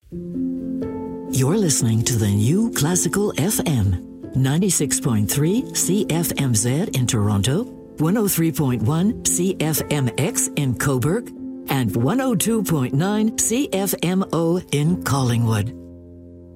You're listening to the New Classical FM, 96.3 CFMZ in Toronto, 103.1 CFMX in Cobourg, and 102.9 CFMO in Collingwood.